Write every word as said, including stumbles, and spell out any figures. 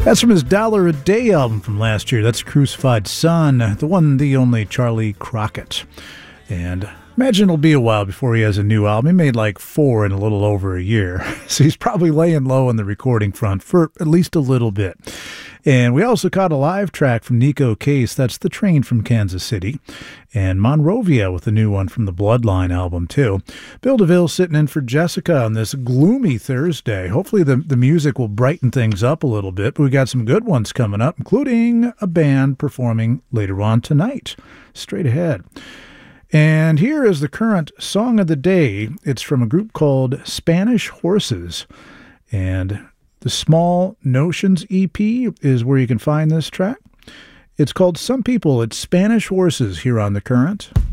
That's from his Dollar a Day album from last year. That's Crucified Son, the one, the only Charlie Crockett. And imagine it'll be a while before he has a new album. He made like four in a little over a year. So he's probably laying low on the recording front for at least a little bit. And we also caught a live track from Nico Case. That's The Train from Kansas City. And Monrovia with a new one from the Bloodline album, too. Bill DeVille sitting in for Jessica on this gloomy Thursday. Hopefully the, the music will brighten things up a little bit. But we got some good ones coming up, including a band performing later on tonight. Straight ahead. And here is the current song of the day. It's from a group called Spanish Horses. And the Small Notions E P is where you can find this track. It's called Some People. It's Spanish Horses here on The Current.